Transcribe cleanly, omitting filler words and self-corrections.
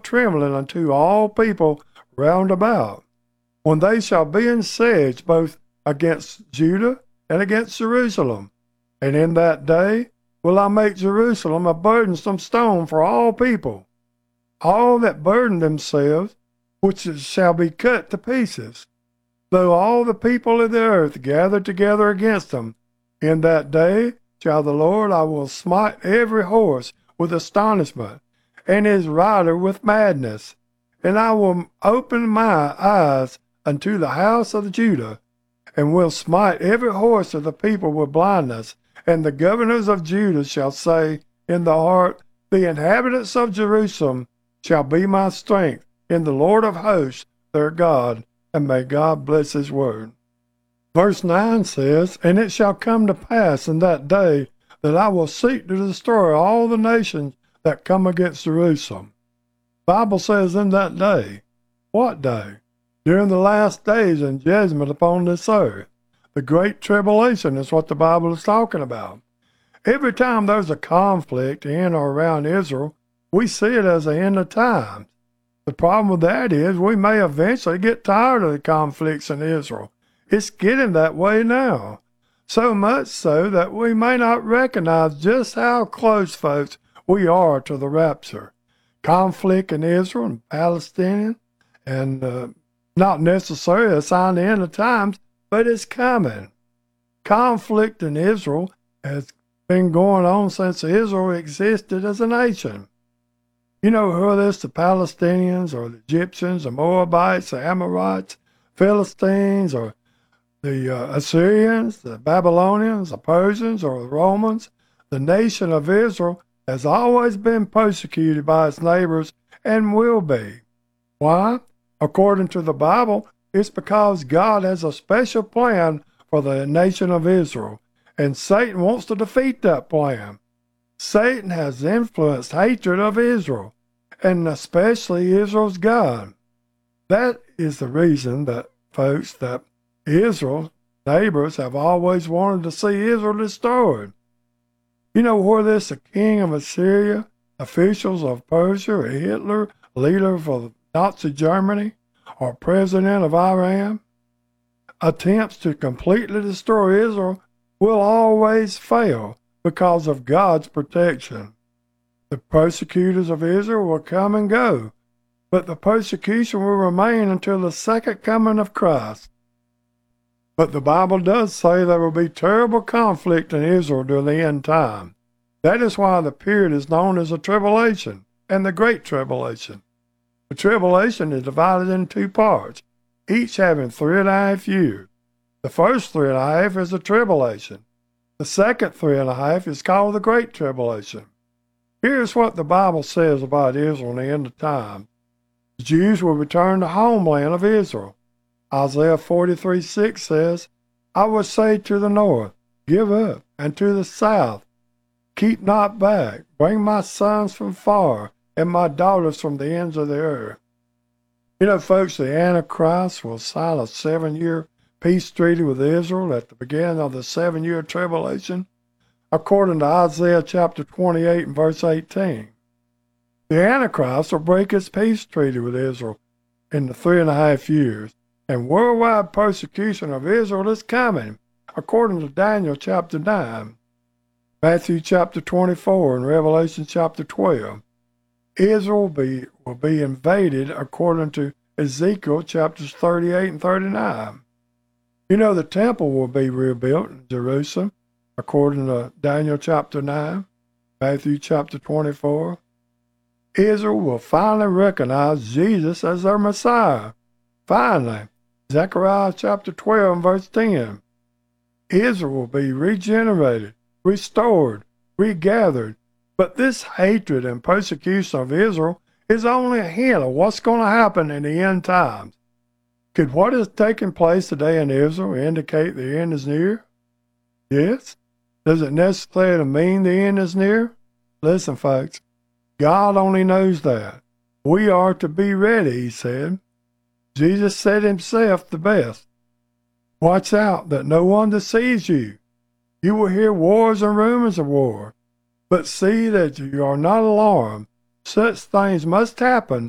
trembling unto all people round about, when they shall be in siege both against Judah and against Jerusalem. And in that day will I make Jerusalem a burdensome stone for all people, all that burden themselves, which shall be cut to pieces. Though all the people of the earth gather together against them, in that day shall the Lord, I will smite every horse with astonishment, and his rider with madness. And I will open my eyes unto the house of Judah, and will smite every horse of the people with blindness. And the governors of Judah shall say in the heart, the inhabitants of Jerusalem shall be my strength in the Lord of hosts, their God. And may God bless his word. Verse 9 says, And it shall come to pass in that day that I will seek to destroy all the nations that come against Jerusalem. The Bible says in that day. What day? During the last days and judgment upon this earth. The great tribulation is what the Bible is talking about. Every time there's a conflict in or around Israel, we see it as the end of times. The problem with that is we may eventually get tired of the conflicts in Israel. It's getting that way now. So much so that we may not recognize just how close, folks, we are to the rapture. Conflict in Israel and Palestine, and not necessarily a sign of the end of times, but it's coming. Conflict in Israel has been going on since Israel existed as a nation. You know, whether it's the Palestinians or the Egyptians, the Moabites, the Amorites, Philistines, or the Assyrians, the Babylonians, the Persians, or the Romans, the nation of Israel has always been persecuted by its neighbors and will be. Why? According to the Bible, it's because God has a special plan for the nation of Israel, and Satan wants to defeat that plan. Satan has influenced hatred of Israel, and especially Israel's God. That is the reason that, folks, that Israel's neighbors have always wanted to see Israel destroyed. You know, whether it's the king of Assyria, officials of Persia, or Hitler, leader for Nazi Germany, or president of Iran, attempts to completely destroy Israel will always fail because of God's protection. The persecutors of Israel will come and go, but the persecution will remain until the second coming of Christ. But the Bible does say there will be terrible conflict in Israel during the end time. That is why the period is known as the tribulation and the great tribulation. The tribulation is divided into two parts, each having 3.5 years. The first 3.5 is the tribulation. The second 3.5 is called the Great Tribulation. Here's what the Bible says about Israel in the end of time. The Jews will return to the homeland of Israel. Isaiah 43:6 says, I will say to the north, give up, and to the south, keep not back. Bring my sons from far, and my daughters from the ends of the earth. You know, folks, the Antichrist will sign a 7-year peace treaty with Israel at the beginning of the 7-year tribulation, according to Isaiah chapter 28 and verse 18. The Antichrist will break his peace treaty with Israel in the 3.5 years, and worldwide persecution of Israel is coming, according to Daniel chapter 9, Matthew chapter 24, and Revelation chapter 12. Israel will be invaded according to Ezekiel chapters 38 and 39. You know, the temple will be rebuilt in Jerusalem, according to Daniel chapter 9, Matthew chapter 24. Israel will finally recognize Jesus as their Messiah. Finally, Zechariah chapter 12 and verse 10. Israel will be regenerated, restored, regathered. But this hatred and persecution of Israel is only a hint of what's going to happen in the end times. Could what is taking place today in Israel indicate the end is near? Yes. Does it necessarily mean the end is near? Listen, folks, God only knows that. We are to be ready, he said. Jesus said himself the best. Watch out that no one deceives you. You will hear wars and rumors of war, but see that you are not alarmed. Such things must happen,